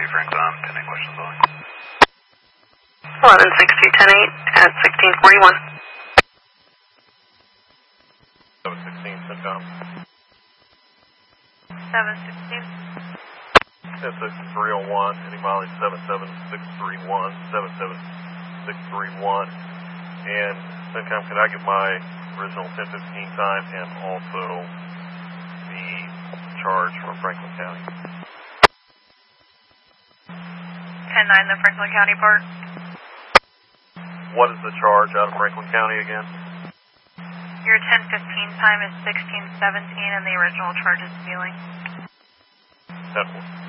Copy, Franklin. 10-8 questions on. 11-6-2-10-8 at 1641. 716, CENTCOM. 716. 106-301, heading mileage 77631, 77631. And CENTCOM, can I get my original 1015 time and also the charge from Franklin County? 10-9, the Franklin County part. What is the charge out of Franklin County again? Your 1015 time is 1617 and the original charge is stealing. 10-4.